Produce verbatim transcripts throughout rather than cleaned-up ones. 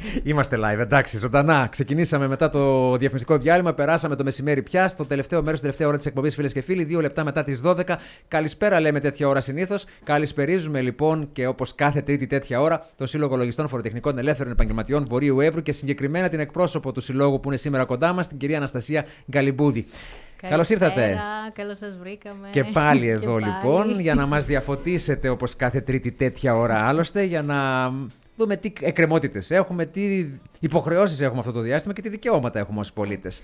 Είμαστε live, εντάξει, ζωντανά. Ξεκινήσαμε μετά το διαφημιστικό διάλειμμα, περάσαμε το μεσημέρι πια στο τελευταίο μέρος, στην τελευταία ώρα της εκπομπής, φίλες και φίλοι, δύο λεπτά μετά τις δώδεκα. Καλησπέρα, λέμε τέτοια ώρα συνήθως. Καλησπερίζουμε λοιπόν και όπως κάθε Τρίτη τέτοια ώρα τον Σύλλογο Λογιστών Φοροτεχνικών Ελεύθερων Επαγγελματιών Βορείου Εύρου και συγκεκριμένα την εκπρόσωπο του Συλλόγου που είναι σήμερα κοντά μας, την κυρία Αναστασία Γκαλιμπούδη. Καλώς ήρθατε. Καλώς σας βρήκαμε. Και πάλι εδώ και λοιπόν, πάλι. για να μας διαφωτίσετε όπως κάθε Τρίτη τέτοια ώρα άλλωστε, για να δούμε τι εκκρεμότητες έχουμε, τι υποχρεώσεις έχουμε αυτό το διάστημα και τι δικαιώματα έχουμε ως πολίτες.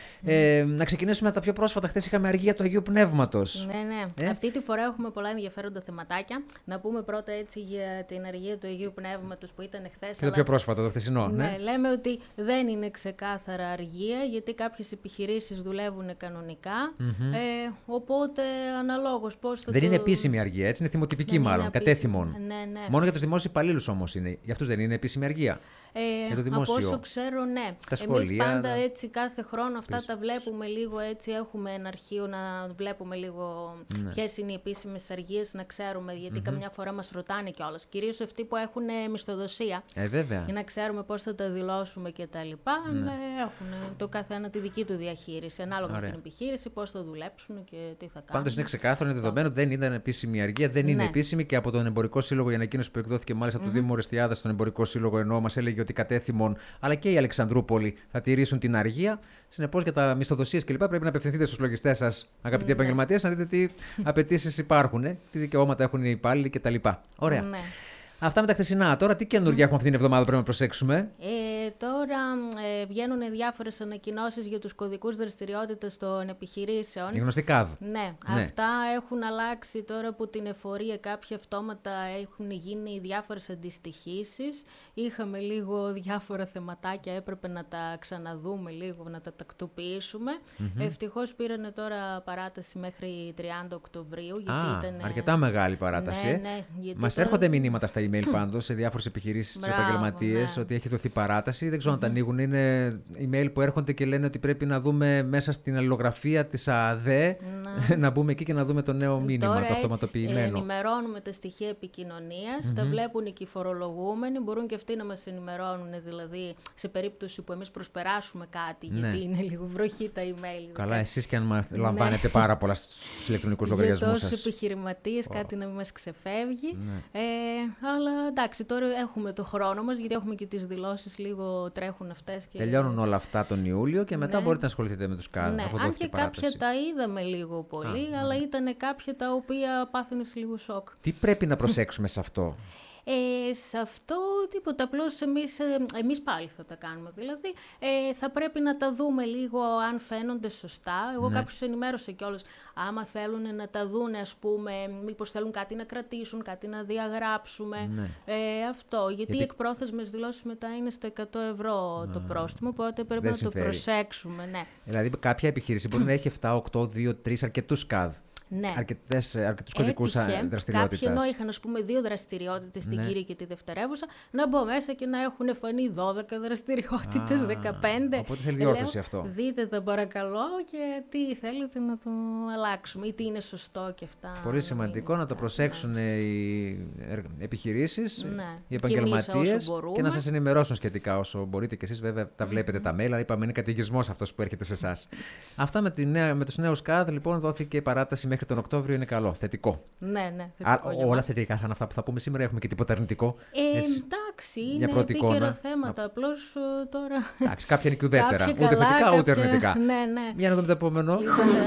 Ε, να ξεκινήσουμε από τα πιο πρόσφατα. Χθες είχαμε αργία του Αγίου Πνεύματος. Ναι, ναι. Ε? Αυτή τη φορά έχουμε πολλά ενδιαφέροντα θεματάκια. Να πούμε πρώτα έτσι για την αργία του Αγίου Πνεύματος που ήταν χθες. Και το πιο πρόσφατο, το χθεσινό. Ναι, ναι, λέμε ότι δεν είναι ξεκάθαρα αργία γιατί κάποιες επιχειρήσεις δουλεύουν κανονικά. Mm-hmm. Ε, οπότε αναλόγως πώς θα. Δεν το... είναι επίσημη αργία, έτσι. Είναι θυμοτυπική, ναι, μάλλον. είναι Κατέθυμον. Ναι, ναι. Μόνο για τους δημόσιους υπαλλήλους όμως είναι. Για αυτούς δεν είναι επίσημη αργία. Ε, για το δημόσιο. Από όσο ξέρω, ναι. Τα σχολεία, Εμείς πάντα τα... έτσι κάθε χρόνο αυτά Πίσω. τα βλέπουμε λίγο έτσι. Έχουμε ένα αρχείο να βλέπουμε λίγο ναι. ποιες είναι οι επίσημες αργίες, να ξέρουμε. Γιατί mm-hmm. καμιά φορά μας ρωτάνε κιόλας. Κυρίως αυτοί που έχουν μισθοδοσία. Ε, βέβαια. Για να ξέρουμε πώς θα τα δηλώσουμε κτλ. Ναι. Έχουν το καθένα τη δική του διαχείριση. Ανάλογα με την επιχείρηση, πώς θα δουλέψουν και τι θα κάνουν. Πάντως είναι ξεκάθαρο, είναι δεδομένο, δεν ήταν επίσημη αργία, δεν είναι ναι. επίσημη και από τον Εμπορικό Σύλλογο η ανακοίνωση που εκδόθηκε μάλιστα από mm-hmm. το Δήμο Ορεστιάδα στον Εμπορικό Σύλλογο, ενώ μας έλεγε ότι κατέθυμον αλλά και η Αλεξανδρούπολη θα τηρήσουν την αργία. Συνεπώς για τα μισθοδοσίες κλπ. Πρέπει να απευθυνθείτε στους λογιστές σας, αγαπητοί mm-hmm. επαγγελματίες, να δείτε τι απαιτήσεις υπάρχουν, ε, τι δικαιώματα έχουν οι υπάλληλοι κτλ. Ωραία. Mm-hmm. Αυτά με τα χθεσινά. Τώρα τι καινούργια mm. έχουμε αυτήν την εβδομάδα πρέπει να προσέξουμε. Ε, τώρα ε, βγαίνουν διάφορες ανακοινώσεις για τους κωδικούς δραστηριότητας των επιχειρήσεων. Η γνωστή ΚΑΔ. Ναι, ναι, αυτά έχουν αλλάξει τώρα από την εφορία. Κάποια αυτόματα έχουν γίνει διάφορες αντιστοιχήσεις. Είχαμε λίγο διάφορα θεματάκια, έπρεπε να τα ξαναδούμε λίγο, να τα τακτοποιήσουμε. Mm-hmm. Ευτυχώς πήρανε τώρα παράταση μέχρι τριάντα Οκτωβρίου. Γιατί Α, ήταν, αρκετά μεγάλη παράταση. Ναι, ναι, γιατί μας τώρα... έρχονται μηνύματα στα email πάντως σε διάφορες επιχειρήσεις, στους επαγγελματίες, ναι. ότι έχει δοθεί παράταση. Δεν ξέρω mm-hmm. αν τα ανοίγουν. Είναι email που έρχονται και λένε ότι πρέπει να δούμε μέσα στην αλληλογραφία της ΑΔΕ mm-hmm. να μπούμε εκεί και να δούμε το νέο μήνυμα, τώρα το αυτοματοποιημένο. Έτσι, ενημερώνουμε τα στοιχεία επικοινωνίας, mm-hmm. τα βλέπουν και οι φορολογούμενοι, μπορούν και αυτοί να μας ενημερώνουν, δηλαδή σε περίπτωση που εμείς προσπεράσουμε κάτι, ναι. γιατί είναι λίγο βροχή τα email. Καλά, εσείς και αν λαμβάνετε πάρα πολλά στους ηλεκτρονικούς λογαριασμούς σας. Για τόσους επιχειρηματίες, oh. κάτι να μην μας ξεφεύγει. Ναι. Ε, αλλά εντάξει, τώρα έχουμε το χρόνο μας, γιατί έχουμε και τις δηλώσεις, λίγο τρέχουν αυτές. Και... Τελειώνουν όλα αυτά τον Ιούλιο και μετά ναι. μπορείτε να ασχοληθείτε με τους ΚΑΔ. Ναι, αν και κάποια τα είδαμε λίγο πολύ, Α, αλλά ναι. ήταν κάποια τα οποία πάθουν σε λίγο σοκ. Τι πρέπει να προσέξουμε σε αυτό? Ε, σε αυτό τίποτα, απλώς εμείς, εμείς πάλι θα τα κάνουμε. Δηλαδή ε, θα πρέπει να τα δούμε λίγο αν φαίνονται σωστά. Εγώ ναι. κάποιους ενημέρωσα κιόλας. Άμα θέλουν να τα δούνε, ας πούμε, μήπως θέλουν κάτι να κρατήσουν, κάτι να διαγράψουμε. Ναι. Ε, αυτό, γιατί, γιατί οι εκπρόθεσμες δηλώσεις μετά είναι στα εκατό ευρώ Α, το πρόστιμο, οπότε πρέπει να συμφέρει. Το προσέξουμε. Ναι. Δηλαδή κάποια επιχείρηση μπορεί να έχει επτά, οκτώ, δύο, τρία αρκετούς ΚΑΔ. Ναι. Αρκετές, αρκετούς κωδικούς δραστηριότητας. Κάποιοι ενώ είχαν, ας πούμε, δύο δραστηριότητες, την ναι. Κύρια και τη Δευτερεύουσα, να μπω μέσα και να έχουν φανεί δώδεκα δραστηριότητες, Α, δεκαπέντε. Οπότε θέλει διόρθωση αυτό. Δείτε τα παρακαλώ και τι θέλετε να το αλλάξουμε ή τι είναι σωστό και αυτά. Πολύ σημαντικό να, να το προσέξουν ναι. οι επιχειρήσεις, ναι. οι επαγγελματίες και, και να σας ενημερώσουν σχετικά όσο μπορείτε και εσείς. Βέβαια τα βλέπετε mm-hmm. τα mail, αλλά είπαμε είναι καταιγισμός αυτός που έρχεται σε εσάς. Αυτά με, τη νέα, με τους νέους ΚΑΔ λοιπόν δόθηκε παράταση μέχρι τον Οκτώβριο, είναι καλό, θετικό. Ναι, ναι, θετικό. Α, όλα θετικά θα είναι αυτά που θα πούμε σήμερα, έχουμε και τίποτα αρνητικό. Ε, εντάξει, είναι επίκαιρα θέματα, απλώς τώρα... Εντάξει, κάποια είναι και ουδέτερα, ούτε θετικά κάποια... ούτε αρνητικά. Ναι, ναι. Για να δούμε το επόμενο.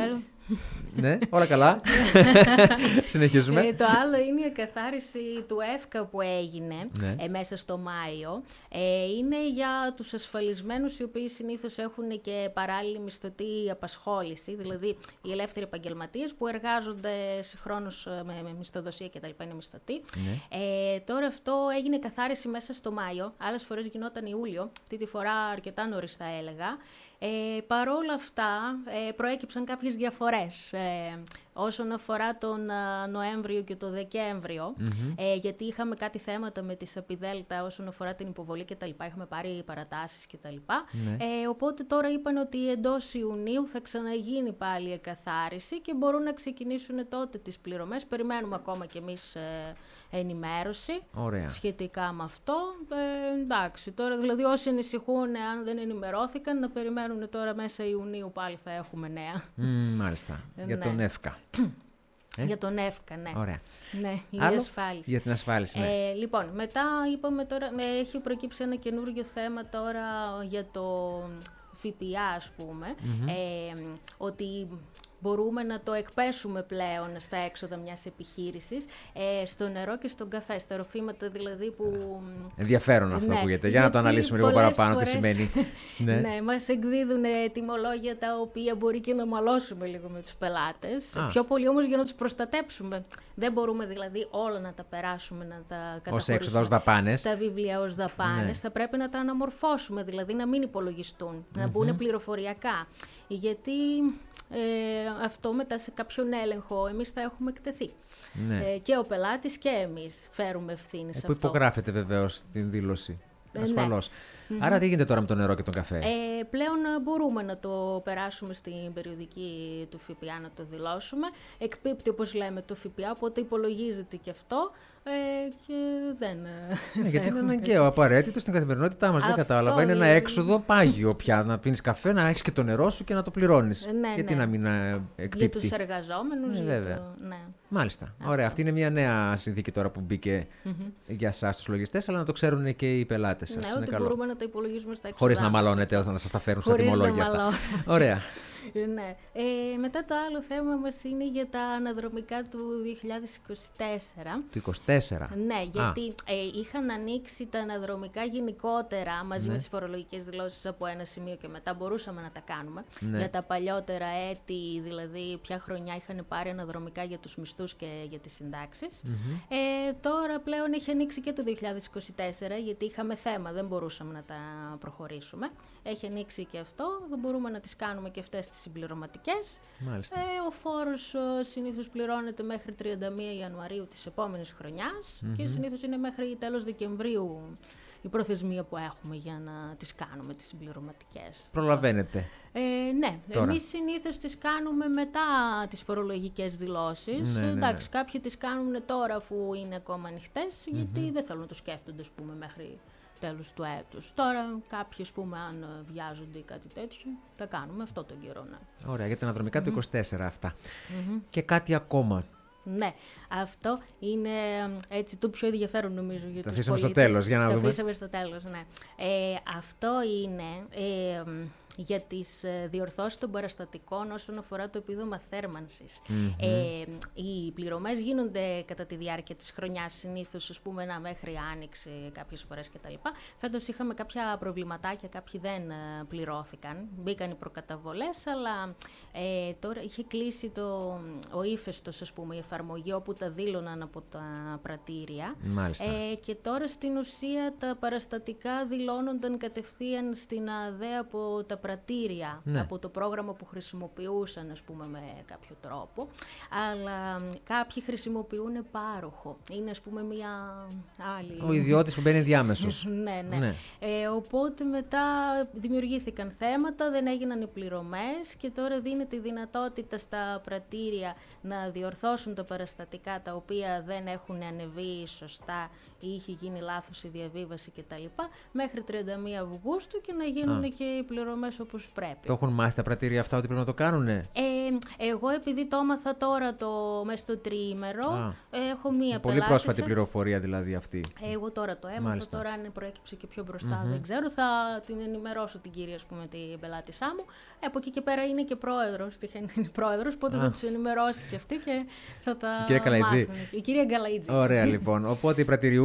Ναι, όλα καλά. Συνεχίζουμε. Ε, το άλλο είναι η εκαθάριση του ΕΦΚΑ που έγινε ναι. ε, μέσα στο Μάιο. Ε, είναι για τους ασφαλισμένους οι οποίοι συνήθως έχουν και παράλληλη μισθωτή απασχόληση, δηλαδή οι ελεύθεροι επαγγελματίες που εργάζονται συγχρόνως με, με μισθοδοσία κτλ. Είναι μισθωτοί. Ναι. Ε, τώρα αυτό έγινε καθάριση μέσα στο Μάιο. Άλλες φορές γινόταν Ιούλιο. Αυτή τη φορά αρκετά νωρίς θα έλεγα. Ε, παρόλα αυτά ε, προέκυψαν κάποιες διαφορές. Ε, όσον αφορά τον α, Νοέμβριο και τον Δεκέμβριο, mm-hmm. ε, γιατί είχαμε κάτι θέματα με τη Σαπιδέλτα όσον αφορά την υποβολή και τα λοιπά, είχαμε πάρει παρατάσεις και τα λοιπά. Mm-hmm. Ε, οπότε τώρα είπαν ότι εντός Ιουνίου θα ξαναγίνει πάλι η εκαθάριση και μπορούν να ξεκινήσουν τότε τις πληρωμές. Περιμένουμε ακόμα κι εμείς ε, ενημέρωση. Ωραία. Σχετικά με αυτό. Ε, εντάξει, τώρα δηλαδή όσοι ανησυχούν αν δεν ενημερώθηκαν να περιμένουν τώρα μέσα Ιουνίου πάλι θα έχουμε νέα. Mm, μάλιστα. Ε, για τον ΕΦΚΑ. Ε? Για τον ΕΦΚΑ, ναι. Ωραία. Ναι, η Άλλο? ασφάλιση. Για την ασφάλιση, ναι. Ε, λοιπόν, μετά είπαμε τώρα, ναι, έχει προκύψει ένα καινούργιο θέμα τώρα για το ΦΠΑ, ας πούμε, mm-hmm. ε, ότι μπορούμε να το εκπέσουμε πλέον στα έξοδα μιας επιχείρησης, ε, στο νερό και στον καφέ, στα ροφήματα δηλαδή που... Ενδιαφέρον αυτό, ναι, ακούγεται. Για να το αναλύσουμε λίγο παραπάνω φορές... τι σημαίνει. ναι. ναι, μας εκδίδουν τιμολόγια τα οποία μπορεί και να μαλώσουμε λίγο με τους πελάτες. Α. Πιο πολύ όμως για να τους προστατέψουμε. Δεν μπορούμε δηλαδή όλα να τα περάσουμε, να τα καταχωρήσουμε ως έξοδα, ως δαπάνες. Στα βιβλία ως δαπάνες. Ναι. Θα πρέπει να τα αναμορφώσουμε, δηλαδή να μην υπολογιστούν, mm-hmm. να μπουν πληροφοριακά. Γιατί... Ε, αυτό μετά σε κάποιον έλεγχο εμείς θα έχουμε εκτεθεί. Ναι. Ε, και ο πελάτης και εμείς φέρουμε ευθύνη σε που αυτό. Υπογράφεται βεβαίως την δήλωση. Ε, ασφαλώς. Ναι. Άρα τι γίνεται τώρα με το νερό και τον καφέ? Ε, πλέον μπορούμε να το περάσουμε στην περιοδική του ΦΠΑ, να το δηλώσουμε. Εκπίπτει, όπως λέμε, το ΦΠΑ, οπότε υπολογίζεται και αυτό. Ε, και δεν. Ναι, γιατί είναι αναγκαίο, απαραίτητο στην καθημερινότητά μας. Δεν κατάλαβα. Είναι ένα έξοδο πάγιο πια. Να πίνεις καφέ, να έχεις και το νερό σου και να το πληρώνεις. Ναι, γιατί ναι. να μην εκπίπτει? Για τους εργαζόμενους. Ναι, βέβαια. Το... Ναι. Μάλιστα. Αυτό. Ωραία. Αυτή είναι μια νέα συνθήκη τώρα που μπήκε mm-hmm. για εσάς τους λογιστές, αλλά να το ξέρουν και οι πελάτες σας. Ναι, είναι ότι καλό. Μπορούμε να τα υπολογίζουμε στα έξοδα. Χωρίς να μαλώνετε όταν θα σας τα φέρουν στα τιμολόγια αυτά. Ωραία. Ναι. Ε, μετά το άλλο θέμα μας είναι για τα αναδρομικά του δύο χιλιάδες είκοσι τέσσερα. Του είκοσι τέσσερα. Ναι, γιατί ε, είχαν ανοίξει τα αναδρομικά γενικότερα μαζί ναι. με τις φορολογικές δηλώσεις από ένα σημείο και μετά μπορούσαμε να τα κάνουμε. Ναι. Για τα παλιότερα έτη, δηλαδή ποια χρονιά είχαν πάρει αναδρομικά για τους μισθούς και για τις συντάξεις. Mm-hmm. Ε, τώρα πλέον έχει ανοίξει και το δύο χιλιάδες είκοσι τέσσερα, γιατί είχαμε θέμα, δεν μπορούσαμε να τα προχωρήσουμε. Έχει ανοίξει και αυτό, δεν μπορούμε να τις κάνουμε και αυτές τις συμπληρωματικές. Μάλιστα. Ε, ο φόρος ε, συνήθως πληρώνεται μέχρι τριάντα μία Ιανουαρίου της επόμενης χρονιάς mm-hmm. και συνήθως είναι μέχρι τέλος Δεκεμβρίου η προθεσμία που έχουμε για να τις κάνουμε τις συμπληρωματικές. Προλαβαίνετε. Ε, ναι, τώρα. Εμείς συνήθως τις κάνουμε μετά τις φορολογικές δηλώσεις. Ναι, ναι, ναι. Εντάξει, κάποιοι τις κάνουν τώρα αφού είναι ακόμα ανοιχτές, mm-hmm. γιατί δεν θέλουν να το σκέφτονται, ας πούμε, μέχρι τέλος του έτους. Τώρα κάποιοι, ας πούμε, αν βιάζονται ή κάτι τέτοιο, θα κάνουμε αυτό τον καιρό. Ναι. Ωραία, για τα αναδρομικά mm-hmm. του είκοσι τέσσερα αυτά. Mm-hmm. Και κάτι ακόμα. Ναι, αυτό είναι έτσι το πιο ενδιαφέρον νομίζω για το τους πολίτες. Το αφήσαμε στο τέλος, για να το δούμε. Το αφήσαμε στο τέλος, ναι. Ε, αυτό είναι ε, για τις διορθώσεις των παραστατικών όσον αφορά το επίδομα θέρμανσης. Mm-hmm. Ε, οι πληρωμές γίνονται κατά τη διάρκεια της χρονιάς, συνήθως, ας πούμε, να μέχρι άνοιξη κάποιες φορές κτλ. Φέτος είχαμε κάποια προβληματάκια, κάποιοι δεν πληρώθηκαν, μπήκαν οι προκαταβολές, αλλά ε, τώρα είχε κλείσει το, ο ύφεστος, ας πούμε, η εφαρμογή όπου τα δήλωναν από τα πρατήρια. Μάλιστα. Ε, και τώρα στην ουσία τα παραστατικά δηλώνονταν κατευθείαν στην ΑΔΕ από τα πρατήρια, ναι. από το πρόγραμμα που χρησιμοποιούσαν, ας πούμε, με κάποιο τρόπο. Αλλά κάποιοι χρησιμοποιούν πάροχο. Είναι, ας πούμε, μια άλλη... Ο ιδιώτης που μπαίνει διάμεσος. ναι, ναι. ναι. Ε, οπότε μετά δημιουργήθηκαν θέματα, δεν έγιναν οι πληρωμές και τώρα δίνεται η δυνατότητα στα πρατήρια να διορθώσουν τα παραστατικά τα οποία δεν έχουν ανεβεί σωστά ή είχε γίνει λάθος η διαβίβαση κτλ. Μέχρι τριάντα μία Αυγούστου και να γίνουν Α. και οι πληρωμές όπως πρέπει. Το έχουν μάθει τα πρατήρια αυτά ότι πρέπει να το κάνουνε? Ε, εγώ επειδή το έμαθα τώρα το, μέσα στο τριήμερο, Α. έχω μία πολύ πελάτησα. Πρόσφατη πληροφορία δηλαδή αυτή. Εγώ τώρα το έμαθα, Μάλιστα. Τώρα αν προέκυψε και πιο μπροστά mm-hmm. δεν ξέρω, θα την ενημερώσω την κυρία, ας πούμε, την πελάτησά μου. Ε, από εκεί και πέρα είναι και πρόεδρος, τυχαίνει είναι πρόεδρος, οπότε Α. θα τους ενημερώσει και αυτή και θα τα η κυρία μάθουν. Η κυρία Γκαλαΐτζη. Ωραία λοιπόν, οπότε οι πρατηριούχοι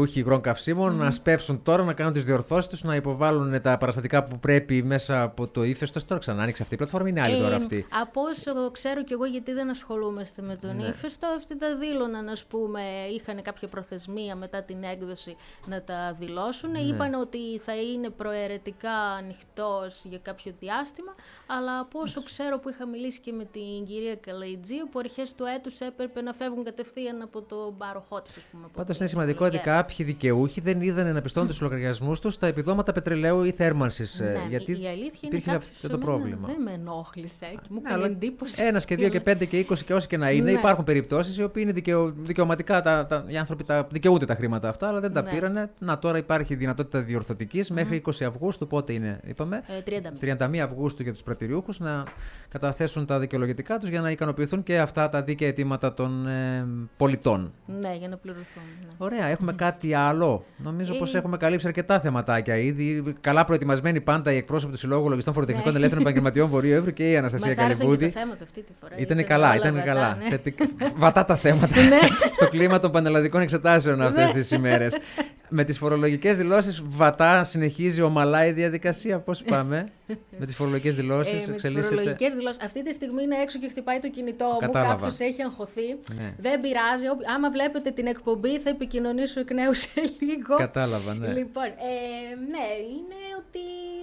δικαιούχοι υγρών καυσίμων mm. να σπεύσουν τώρα, να κάνουν τις διορθώσεις τους, να υποβάλουν τα παραστατικά που πρέπει μέσα από το ύφεστος. Τώρα ξανά άνοιξε αυτή η πλατφόρμα, είναι άλλη ε, τώρα αυτή. Από όσο ξέρω κι εγώ, γιατί δεν ασχολούμαστε με τον ναι. ύφεστο, αυτοί τα δήλωναν, ας πούμε, είχαν κάποια προθεσμία μετά την έκδοση να τα δηλώσουν. Ναι. Είπαν ότι θα είναι προαιρετικά ανοιχτός για κάποιο διάστημα, αλλά από όσο ξέρω που είχα μιλήσει και με την κυρία Καλαϊτζίου, που αρχές του έτους έπρεπε να φεύγουν κατευθείαν από το πάροχό της, ας πούμε. Πάντως είναι σημαντικό ότι κάποιοι δικαιούχοι δεν είδαν να πιστώνουν τους λογαριασμούς τους στα επιδόματα πετρελαίου ή θέρμανσης. Ναι, γιατί η αλήθεια υπήρχε είναι αυτό το πρόβλημα. Δεν με ενόχλησε και μου έκανε εντύπωση. Ένας και δύο και πέντε και είκοσι και όσοι και να είναι, ναι. υπάρχουν περιπτώσεις οι οποίοι είναι δικαιο, δικαιωματικά, τα, τα, οι άνθρωποι τα, δικαιούνται τα χρήματα αυτά, αλλά δεν τα ναι. πήρανε. Να, τώρα υπάρχει δυνατότητα διορθωτικής mm. μέχρι είκοσι Αυγούστου. Πότε είναι, είπαμε. Ε, τριάντα μία. τριάντα μία Αυγούστου για τους πρατηριούχους να καταθέσουν τα δικαιολογητικά τους για να ικανοποιηθούν και αυτά τα δίκαια αιτήματα των ε, πολιτών. Ναι, για να πληρωθούν. Ναι. Ωραία, έχουμε mm. κάτι άλλο. Νομίζω ε... πως έχουμε καλύψει αρκετά θεματάκια ήδη. Καλά προετοιμασμένοι πάντα οι εκπρόσωποι του Συλλόγου Λογιστών Φοροτεχνικών ναι. Ελεύθερων Επαγγελματιών Βορείου Εύρου και η Αναστασία Καλυβούδη. Ήταν καλά, ήταν καλά. Ναι. Βατά τα θέματα στο κλίμα των πανελλαδικών εξετάσεων αυτές τις ημέρες. Με τις φορολογικές δηλώσεις βατά συνεχίζει ομαλά η διαδικασία. Πώς πάμε με τις φορολογικές δηλώσεις? Ε, με τις φορολογικές δηλώσεις. Αυτή τη στιγμή είναι έξω και χτυπάει το κινητό μου. Κάποιος έχει αγχωθεί. Ναι. Δεν πειράζει. Άμα βλέπετε την εκπομπή θα επικοινωνήσω εκ νέου σε λίγο. Κατάλαβα, ναι. Λοιπόν, ε, ναι, είναι ότι...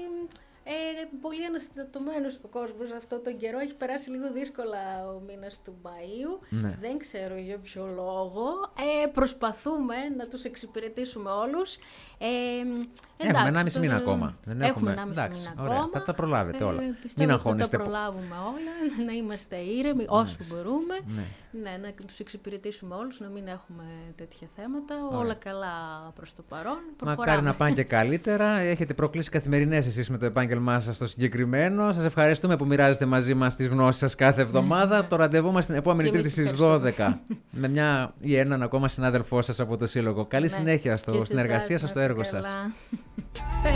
Ε, πολύ αναστατωμένος ο κόσμος αυτόν τον καιρό. Έχει περάσει λίγο δύσκολα ο μήνας του Μαΐου. Ναι. Δεν ξέρω για ποιο λόγο. Ε, προσπαθούμε να τους εξυπηρετήσουμε όλους. Ε, εντάξει, έχουμε ενάμιση μήνα ακόμα. Δεν έχουμε ενάμιση μήνα ακόμα. Θα τα προλάβετε όλα. Ε, Μην αγχώνεστε. Θα τα προλάβουμε όλα. Να είμαστε ήρεμοι όσο ναι. μπορούμε. Ναι. Ναι, να τους εξυπηρετήσουμε όλους, να μην έχουμε τέτοια θέματα. Ωραία. Όλα καλά προς το παρόν. Προχωράμε. Μακάρι να πάνε και καλύτερα. Έχετε προκλήσει καθημερινές εσείς με το επάγγελμά σας στο συγκεκριμένο. Σας ευχαριστούμε που μοιράζεστε μαζί μας τις γνώσεις σας κάθε εβδομάδα. Το ραντεβού μας την επόμενη Τρίτη στις δώδεκα. Με μια ή έναν ακόμα συνάδελφό σας από το Σύλλογο. Καλή ναι. συνέχεια στο συνεργασία σας, στο έργο σας.